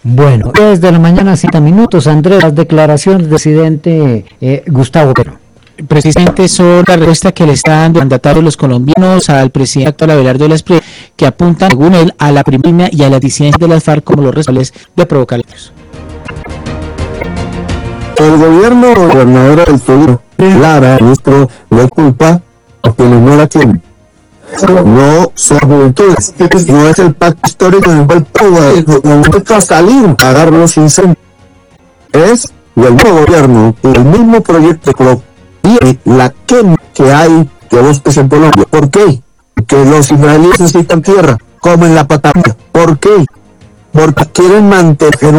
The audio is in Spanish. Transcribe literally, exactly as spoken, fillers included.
Bueno, desde la mañana, siete minutos, Andrés, las declaraciones del presidente eh, Gustavo Petro. Precisamente son la respuesta que le están dando mandatarios los colombianos al presidente actual Abelardo de la Espriella, que apuntan, según él, a la primera y a las disidencias de las FARC como los responsables de provocar hechos. El gobierno o gobernadora del Tolima, Lara, ministro, no culpa a quienes no la tienen. No son juventudes, no es el pacto histórico en el momento a salir a agarrar los incendios. Es el nuevo gobierno y el mismo proyecto y la quema que hay de bosques en Colombia. ¿Por qué? Porque los israelíes necesitan tierra, como en la Patagonia. ¿Por qué? Porque quieren mantener